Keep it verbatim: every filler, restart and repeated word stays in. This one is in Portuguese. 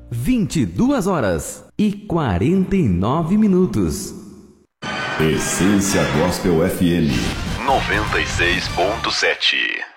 vinte e duas horas e quarenta e nove minutos. Essência Gospel F M noventa e seis ponto sete.